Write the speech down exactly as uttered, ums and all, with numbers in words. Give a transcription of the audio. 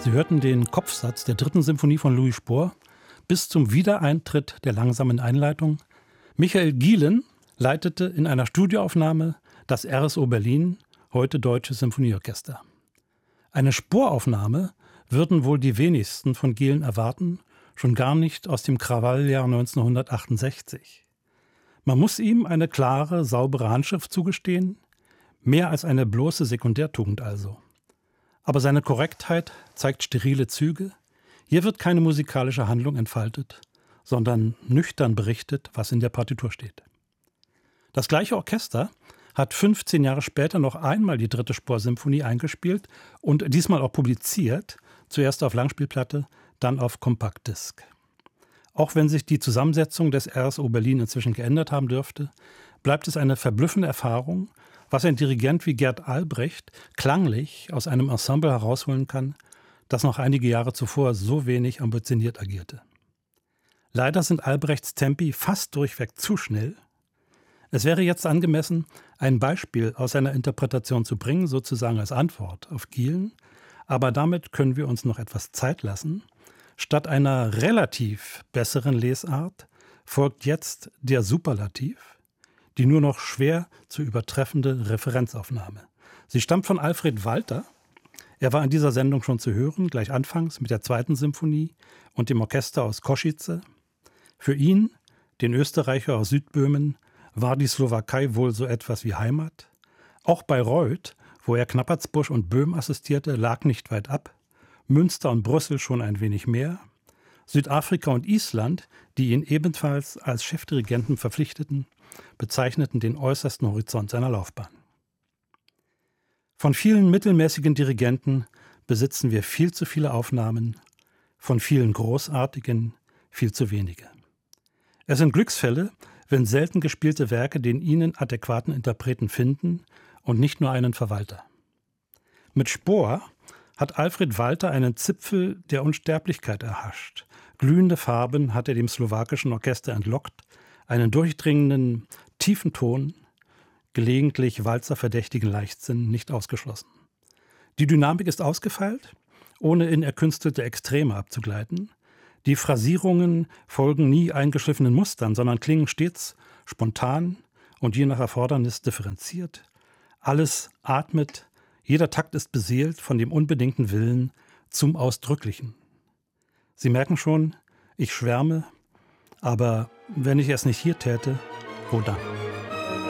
Sie hörten den Kopfsatz der dritten Symphonie von Louis Spohr bis zum Wiedereintritt der langsamen Einleitung. Michael Gielen leitete in einer Studioaufnahme das R S O Berlin, heute Deutsches Symphonieorchester. Eine Sporaufnahme würden wohl die wenigsten von Gielen erwarten, schon gar nicht aus dem Krawalljahr neunzehnhundertachtundsechzig. Man muss ihm eine klare, saubere Handschrift zugestehen, mehr als eine bloße Sekundärtugend also. Aber seine Korrektheit zeigt sterile Züge. Hier wird keine musikalische Handlung entfaltet, sondern nüchtern berichtet, was in der Partitur steht. Das gleiche Orchester hat fünfzehn Jahre später noch einmal die dritte Spohr-Symphonie eingespielt und diesmal auch publiziert, zuerst auf Langspielplatte, dann auf Kompaktdisk. Auch wenn sich die Zusammensetzung des R S O Berlin inzwischen geändert haben dürfte, bleibt es eine verblüffende Erfahrung, was ein Dirigent wie Gert Albrecht klanglich aus einem Ensemble herausholen kann, das noch einige Jahre zuvor so wenig ambitioniert agierte. Leider sind Albrechts Tempi fast durchweg zu schnell. Es wäre jetzt angemessen, ein Beispiel aus seiner Interpretation zu bringen, sozusagen als Antwort auf Gielen, aber damit können wir uns noch etwas Zeit lassen. Statt einer relativ besseren Lesart folgt jetzt der Superlativ, die nur noch schwer zu übertreffende Referenzaufnahme. Sie stammt von Alfred Walter. Er war in dieser Sendung schon zu hören, gleich anfangs mit der zweiten Symphonie und dem Orchester aus Košice. Für ihn, den Österreicher aus Südböhmen, war die Slowakei wohl so etwas wie Heimat. Auch Bayreuth, wo er Knappertsbusch und Böhm assistierte, lag nicht weit ab. Münster und Brüssel schon ein wenig mehr. Südafrika und Island, die ihn ebenfalls als Chefdirigenten verpflichteten, bezeichneten den äußersten Horizont seiner Laufbahn. Von vielen mittelmäßigen Dirigenten besitzen wir viel zu viele Aufnahmen, von vielen großartigen viel zu wenige. Es sind Glücksfälle, wenn selten gespielte Werke den ihnen adäquaten Interpreten finden und nicht nur einen Verwalter. Mit Spohr hat Alfred Walter einen Zipfel der Unsterblichkeit erhascht. Glühende Farben hat er dem slowakischen Orchester entlockt, einen durchdringenden, tiefen Ton, gelegentlich walzerverdächtigen Leichtsinn nicht ausgeschlossen. Die Dynamik ist ausgefeilt, ohne in erkünstelte Extreme abzugleiten. Die Phrasierungen folgen nie eingeschliffenen Mustern, sondern klingen stets spontan und je nach Erfordernis differenziert. Alles atmet, jeder Takt ist beseelt von dem unbedingten Willen zum Ausdrücklichen. Sie merken schon, ich schwärme, aber wenn ich es nicht hier täte, wo dann?